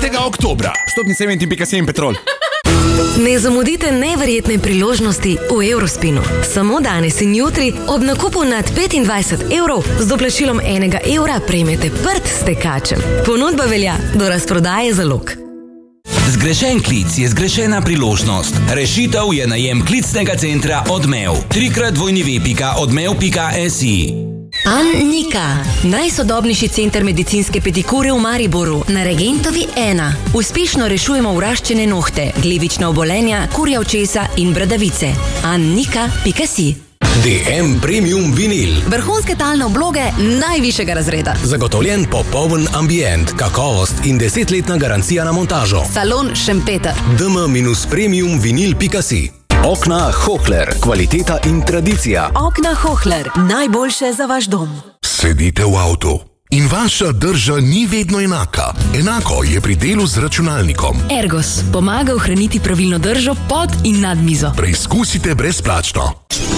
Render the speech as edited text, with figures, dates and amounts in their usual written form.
5. oktobra. Vstopnice Eventim.si in Petrol. Ne zamudite neverjetne priložnosti v Eurospinu. Samo danes in jutri ob nakupu nad 25 evrov z doplačilom 1 evra prejmete prt s tekačem. Ponudba velja do razprodaje zalog. Zgrešen klic je zgrešena priložnost. Rešitev je najem klicnega centra Odmev. 3x odmev.si. Annika, najsodobnejši center medicinske pedikure v Mariboru, na Regentovi 1. Uspešno rešujemo vraščene nohte, glivična obolenja, kurja očesa in bradavice. Annika.si. DM Premium Vinil. Vrhunske talne obloge najvišjega razreda. Zagotovljen popoln ambient, kakovost in 10-letna garancija na montažo. Salon Šempeter. dm-premiumvinil.si. Okna Hohler. Kvaliteta in tradicija. Okna Hohler. Najboljše za vaš dom. Sedite v avtu in vaša drža ni vedno enaka. Enako je pri delu z računalnikom. Ergos pomaga ohraniti pravilno držo pod in nad mizo. Preizkusite brezplačno.